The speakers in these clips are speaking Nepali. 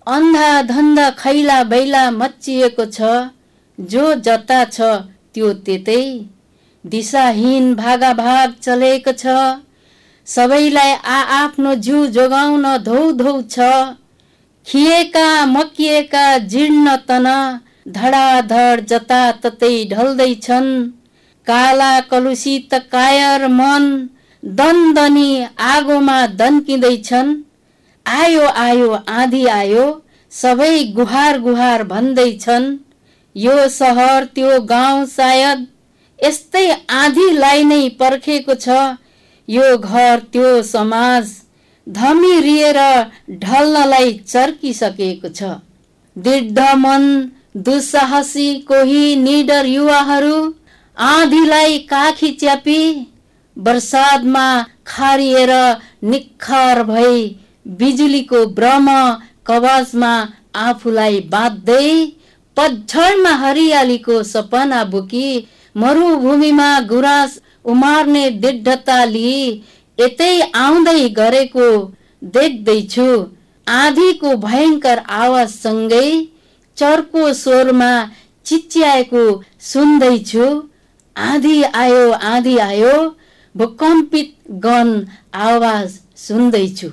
अन्धा धन्दा खैला बैला मच्चिएको छ, जो जता छ त्यो त्यतै। दिशाहीन भागाभाग चलेको छ, सबैलाई आफ्नो जिउ जोगाउन धौ धौ छ। खिएका मकिएका जीर्ण तन धडाधड जताततै ढल्दैछन्। काला कलुषित कायर मन दनदनी आगोमा दन्किँदैछन्। आयो आयो आँधी आयो, सबै गुहार गुहार भन्दैछन्। यो सहर त्यो गाउँ सायद यस्तै आँधीलाई नै पर्खेको छ। यो घर त्यो समाज धमिरिएर ढल्नलाई चर्किसकेको छ। दृढ मन दुस्साहसी कोही निडर युवाहरू आँधीलाई काखी च्यापी बर्सातमा खारिएर निखार भई बिजुलीको ब्रह्म कवचमा आफूलाई बाँध्दै पतझडमा हरियालीको सपना बोकी मरुभूमिमा गुराँस उमार्ने दृढता लिई यतै आउँदै गरेको देख्दैछु। आँधीको भयंकर आवाजसँगै चर्को स्वरमा चिच्याएको सुन्दैछु। आँधी आयो भूकम्पित गन आवाज सुन्दैछु।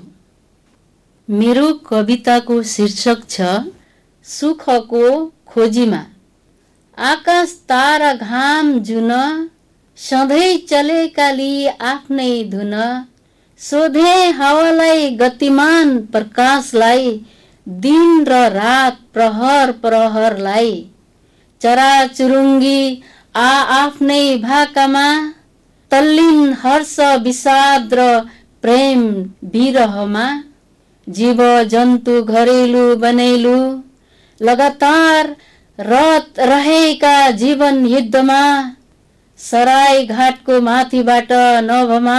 मेरो कविताको शीर्षक छ सुखको खोजीमा। आकाश तारा घाम जुन सधैँ चलेकाली आफ्नै धुन। सोधे हावालाई गतिमान प्रकाशलाई, दिन र रात प्रहर प्रहरलाई। चराचुरुङ्गी आफ्नै भाकामा तल्लीन हर्ष विषाद र प्रेम विरहमा। जीव जन्तु घरेलु बनैलु लगातार रत रहेका जीवन युद्धमा। सराय घाटको माथिबाट नभमा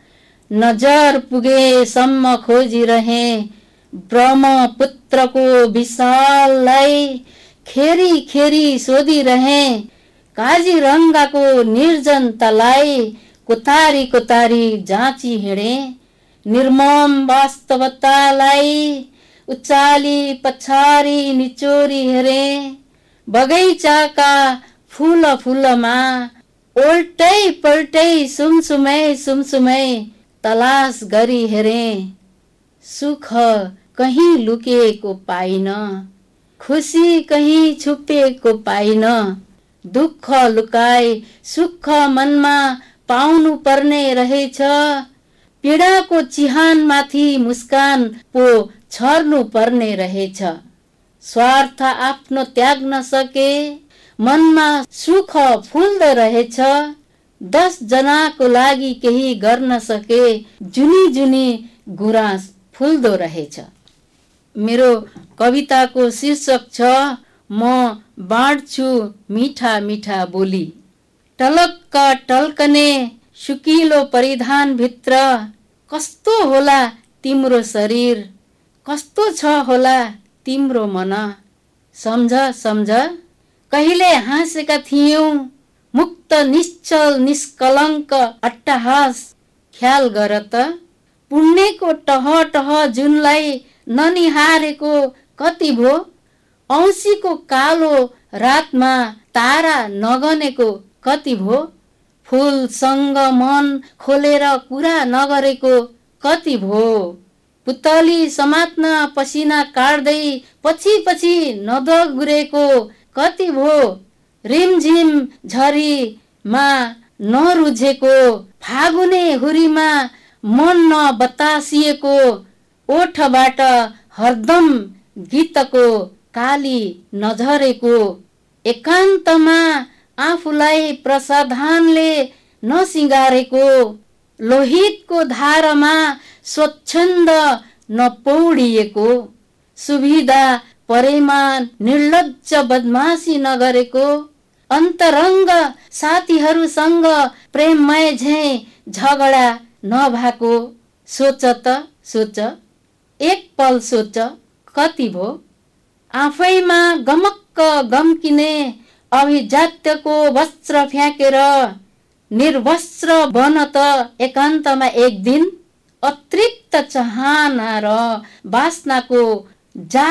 नजर पुगेसम्म खोजिरहे ब्रह्मपुत्रको विशाललाई। खेरी खेरी सोधिरहे काजीरङ्गाको निर्जनतालाई। कोतारी कोतारी जाँची हिँडे निर्मम वास्तवतालाई। उचाली पछारी निचोरी हेरे बगैँचाका फूल फूलमा। उल्टै पल्टै सुमसुमै तलास गरी हेरे। सुख कहीं लुकेको पाइन, खुसी कहीं छुपेको पाइन। दुःख लुकाई सुख मनमा पाउनु पर्ने रहेछ। पीडाको चिहान माथि मुस्कान पो छर्नु पर्ने रहेछ। स्वार्थ आफ्नो त्याग्न सके मनमा सुख फुल्दो रहेछ। 10 जनाको लागि केही गर्न सके जुनी जुनी गुराँस फुल्दो रहेछ। मेरो कविताको शीर्षक छ म बाँड्छु मिठा मिठा बोली। टलक्क टल्कने सुकिलो परिधान भित्र कस्तो होला तिम्रो शरीर, कस्तो छ होला तिम्रो मन। सम्झ कहिले हाँसेका थियौं मुक्त निश्चल निष्कलङ्क अट्टहास। ख्याल गर त पुण्यको टह टह जुनलाई ननिहारेको कति भो। औँसीको कालो रातमा तारा नगनेको कति भो। फुलसँग मन खोलेर कुरा नगरेको कति भो। पुतली समात्न पसिना काट्दै पछि पछि नदगुरेको कति भो। रिमझिम झरीमा नरुझेको फागुने हुरीमा मन नबतासिएको। ओठबाट हरदम गीतको काली नझरेको। एकान्तमा आफूलाई प्रसाधनले नसिंगारेको। लोहितको धारमा स्वच्छन्द नपौडिएको। सुविधा परेमा निर्लज्ज बदमासी नगरेको। अन्तरङ्ग साथीहरूसँग प्रेममय झैं झगडा नभएको। सोच त सोच, एक पल सोच कति भो। आफैमा गमक्क गम्किने अभिजात्यको वस्त्र फ्याँकेर निर्वस्त्र बन त एकान्तमा एक दिन। अतृप्त चाहना र वासनाको